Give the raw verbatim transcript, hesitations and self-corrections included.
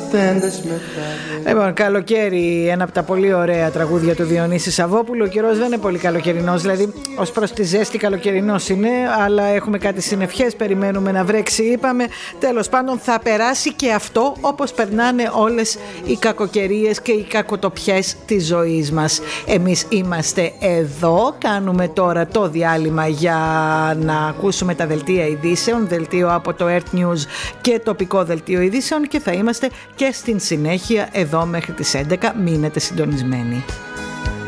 Λοιπόν, καλοκαίρι, ένα από τα πολύ ωραία τραγούδια του Διονύση Σαββόπουλου. Ο καιρός δεν είναι πολύ καλοκαιρινός, δηλαδή ως προς τη ζέστη καλοκαιρινός είναι, αλλά έχουμε κάτι συννεφιές, περιμένουμε να βρέξει, είπαμε. Τέλος πάντων, θα περάσει και αυτό, όπως περνάνε όλες οι κακοκαιρίες και οι κακοτοπιές της ζωής μας. Εμείς είμαστε εδώ, κάνουμε τώρα το διάλειμμα για να ακούσουμε τα δελτία ειδήσεων, δελτίο από το Earth News και τοπικό δελτίο ειδήσεων, και θα είμαστε και στην συνέχεια εδώ μέχρι τις έντεκα. Μείνετε συντονισμένοι.